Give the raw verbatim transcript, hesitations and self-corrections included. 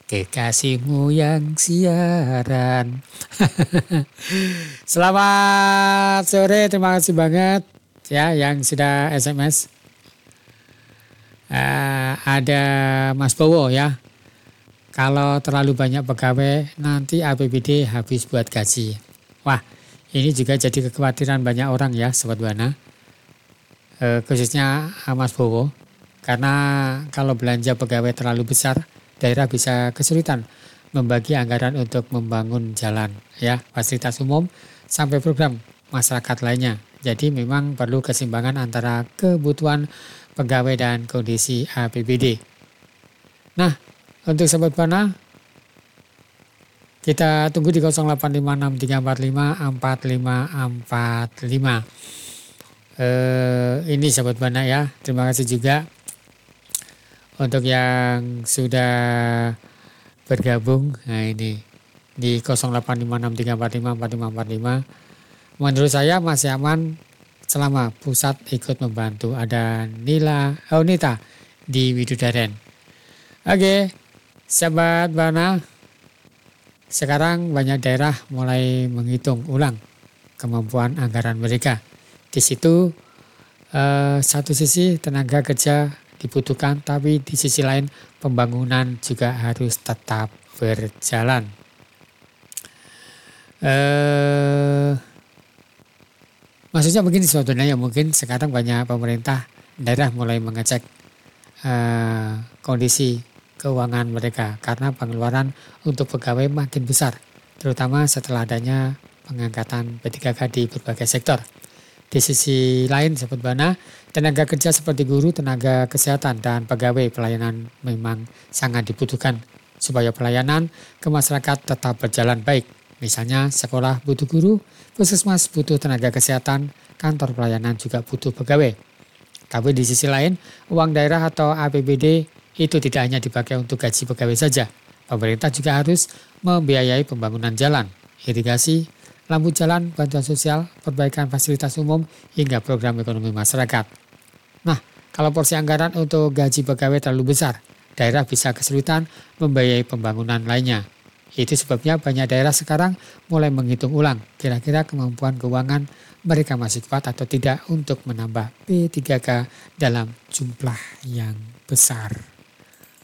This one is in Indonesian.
kekasihmu yang siaran. Selamat sore, terima kasih banget ya yang sudah S M S. Uh, ada Mas Bowo ya. Kalau terlalu banyak pegawai nanti A P B D habis buat gaji. Wah, ini juga jadi kekhawatiran banyak orang ya Sobat Buana. Uh, khususnya Mas Bowo. Karena kalau belanja pegawai terlalu besar, daerah bisa kesulitan membagi anggaran untuk membangun jalan, ya, fasilitas umum sampai program masyarakat lainnya. Jadi memang perlu keseimbangan antara kebutuhan pegawai dan kondisi A P B D. Nah, untuk Sobat Buana, kita tunggu di nol delapan lima enam tiga empat lima empat lima empat lima. Eh, ini Sobat Buana ya, terima kasih juga untuk yang sudah bergabung. Nah ini di nol delapan lima enam tiga empat lima empat lima empat lima. Menurut saya masih aman selama pusat ikut membantu. Ada Nila, oh Nita di Widodaren. Oke, Sobat Buana, sekarang banyak daerah mulai menghitung ulang kemampuan anggaran mereka. Di situ eh, satu sisi tenaga kerja dibutuhkan, tapi di sisi lain pembangunan juga harus tetap berjalan. Eh, maksudnya begini sebetulnya ya, mungkin sekarang banyak pemerintah daerah mulai mengecek eh, kondisi keuangan mereka karena pengeluaran untuk pegawai makin besar, terutama setelah adanya pengangkatan P tiga K di berbagai sektor. Di sisi lain, Sobat Buana, tenaga kerja seperti guru, tenaga kesehatan, dan pegawai pelayanan memang sangat dibutuhkan supaya pelayanan ke masyarakat tetap berjalan baik. Misalnya sekolah butuh guru, puskesmas butuh tenaga kesehatan, kantor pelayanan juga butuh pegawai. Tapi di sisi lain, uang daerah atau A P B D itu tidak hanya dipakai untuk gaji pegawai saja. Pemerintah juga harus membiayai pembangunan jalan, irigasi, lampu jalan, bantuan sosial, perbaikan fasilitas umum, hingga program ekonomi masyarakat. Nah, kalau porsi anggaran untuk gaji pegawai terlalu besar, daerah bisa kesulitan membiayai pembangunan lainnya. Itu sebabnya banyak daerah sekarang mulai menghitung ulang kira-kira kemampuan keuangan mereka masih kuat atau tidak untuk menambah P tiga K dalam jumlah yang besar.